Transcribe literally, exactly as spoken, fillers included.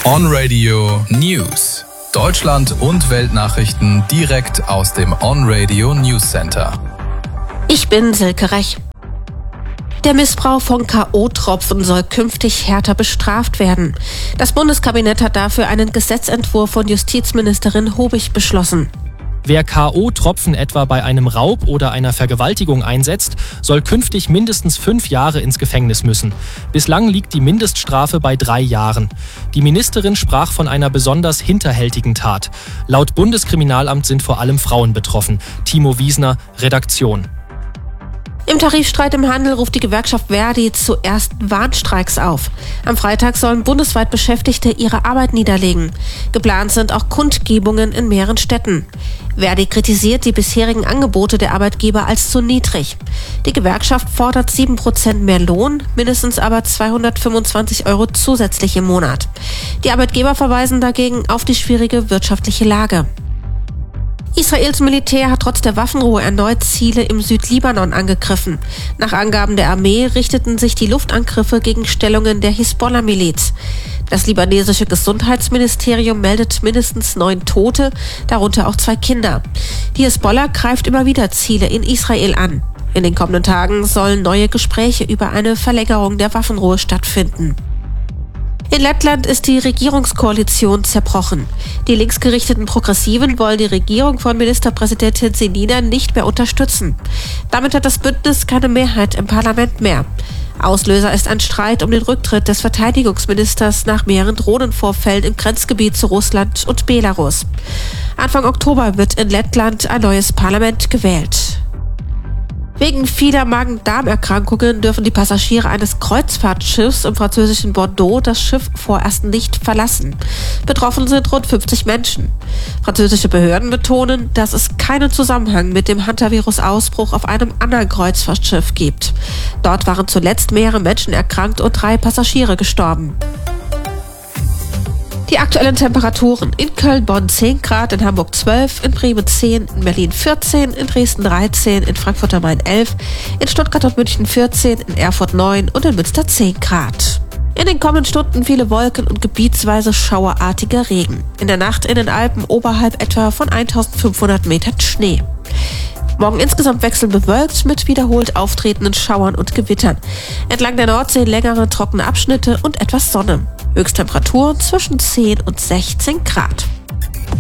On-Radio News. Deutschland und Weltnachrichten direkt aus dem On-Radio News Center. Ich bin Silke Rech. Der Missbrauch von K O-Tropfen soll künftig härter bestraft werden. Das Bundeskabinett hat dafür einen Gesetzentwurf von Justizministerin Hobig beschlossen. Wer K O-Tropfen etwa bei einem Raub oder einer Vergewaltigung einsetzt, soll künftig mindestens fünf Jahre ins Gefängnis müssen. Bislang liegt die Mindeststrafe bei drei Jahren. Die Ministerin sprach von einer besonders hinterhältigen Tat. Laut Bundeskriminalamt sind vor allem Frauen betroffen. Timo Wiesner, Redaktion. Im Tarifstreit im Handel ruft die Gewerkschaft Verdi zu ersten Warnstreiks auf. Am Freitag sollen bundesweit Beschäftigte ihre Arbeit niederlegen. Geplant sind auch Kundgebungen in mehreren Städten. Verdi kritisiert die bisherigen Angebote der Arbeitgeber als zu niedrig. Die Gewerkschaft fordert sieben Prozent mehr Lohn, mindestens aber zweihundertfünfundzwanzig Euro zusätzlich im Monat. Die Arbeitgeber verweisen dagegen auf die schwierige wirtschaftliche Lage. Israels Militär hat trotz der Waffenruhe erneut Ziele im Südlibanon angegriffen. Nach Angaben der Armee richteten sich die Luftangriffe gegen Stellungen der Hisbollah-Miliz. Das libanesische Gesundheitsministerium meldet mindestens neun Tote, darunter auch zwei Kinder. Die Hisbollah greift immer wieder Ziele in Israel an. In den kommenden Tagen sollen neue Gespräche über eine Verlängerung der Waffenruhe stattfinden. In Lettland ist die Regierungskoalition zerbrochen. Die linksgerichteten Progressiven wollen die Regierung von Ministerpräsidentin Zenina nicht mehr unterstützen. Damit hat das Bündnis keine Mehrheit im Parlament mehr. Auslöser ist ein Streit um den Rücktritt des Verteidigungsministers nach mehreren Drohnenvorfällen im Grenzgebiet zu Russland und Belarus. Anfang Oktober wird in Lettland ein neues Parlament gewählt. Wegen vieler Magen-Darm-Erkrankungen dürfen die Passagiere eines Kreuzfahrtschiffs im französischen Bordeaux das Schiff vorerst nicht verlassen. Betroffen sind rund fünfzig Menschen. Französische Behörden betonen, dass es keinen Zusammenhang mit dem Hantavirus-Ausbruch auf einem anderen Kreuzfahrtschiff gibt. Dort waren zuletzt mehrere Menschen erkrankt und drei Passagiere gestorben. Die aktuellen Temperaturen: in Köln, Bonn zehn Grad, in Hamburg zwölf, in Bremen zehn, in Berlin vierzehn, in Dresden dreizehn, in Frankfurt am Main elf, in Stuttgart und München vierzehn, in Erfurt neun und in Münster zehn Grad. In den kommenden Stunden viele Wolken und gebietsweise schauerartiger Regen. In der Nacht in den Alpen oberhalb etwa von eintausendfünfhundert Metern Schnee. Morgen insgesamt wechselnd bewölkt mit wiederholt auftretenden Schauern und Gewittern. Entlang der Nordsee längere trockene Abschnitte und etwas Sonne. Höchsttemperatur zwischen zehn und sechzehn Grad.